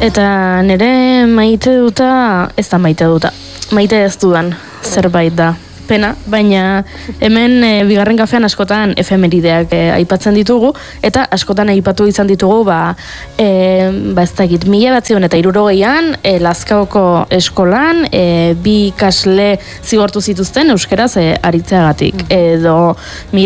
Eta nire maite duta, ez da maite duta, maite ez dudan zerbait da. Pena, baina hemen bigarren kafean askotan efemerideak aipatzen ditugu, eta askotan aipatu izan ditugu, ez dakit, 1960an, Lazkaoko eskolan, bi ikasle zigortu zituzten euskeraz aritzeagatik. Edo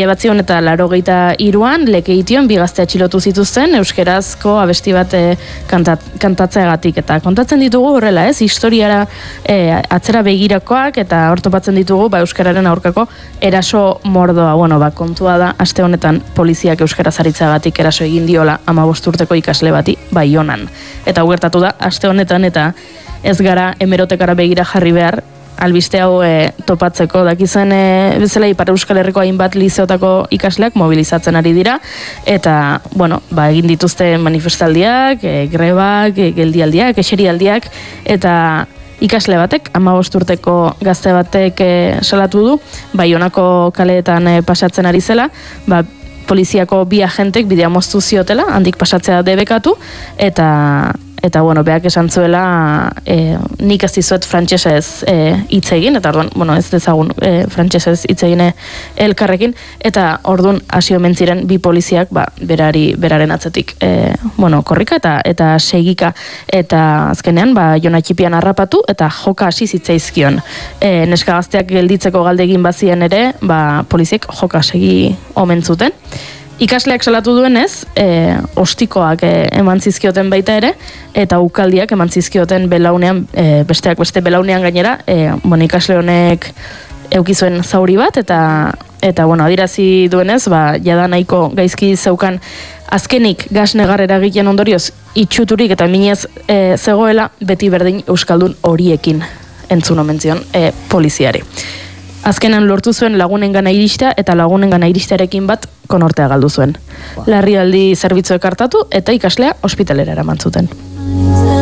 1983an, Lekeition bi gazte atxilotu zituzten euskerazko abesti bat kantatzeagatik. Eta kontatzen ditugu horrela, historiara atzera begirakoak, eta hor topatzen ditugu, euskararen aurkako eraso mordoa. Kontua da, aste honetan poliziak euskaraz aritzagatik eraso egin diola 15 urteko ikasle bati, Baionan. Eta gertatu da, aste honetan, eta ez gara hemerotekara begira jarri behar, albiste hau topatzeko. Dakizen bezala Ipar Euskal Herriko hainbat lizeotako ikasleak mobilizatzen ari dira, eta, egin dituzte manifestaldiak, grebak, geldialdiak, eserialdiak, eta ikasle batek, 15 urteko gazte batek salatu du, Baionako kaleetan pasatzen ari zela, poliziako bi agentek bidea moztu ziotela, handik pasatzea debekatu, eta beak esan zuela nik ez dizuet frantsesez hitz egin, eta orduan, ez dezagun frantsesez hitz egin elkarrekin, eta orduan hasi omen ziren bi poliziak beraren atzetik korrika eta segika, eta azkenean Jona Txipian harrapatu eta joka hasi zitzaizkion. Neska gazteak gelditzeko galdegin bazien ere, poliziek joka segi omen zuten. Ikasleak salatu duenez, ostikoak eman zizkioten baita ere, eta ukaldiak eman zizkioten belaunean, besteak beste belaunean gainera, ikasle honek eukizuen zauri bat, eta adirazi duenez, jada nahiko gaizki zeukan azkenik gas negar eragiten ondorioz itxuturik eta minez zegoela, beti berdin euskaldun horiekin entzun omen zion poliziari. Azkenan lortu zuen lagunengana iristea, eta lagunengana iristearekin bat konortea galdu zuen. Larrialdi zerbitzuek hartatu eta ikaslea ospitalera eraman zuten.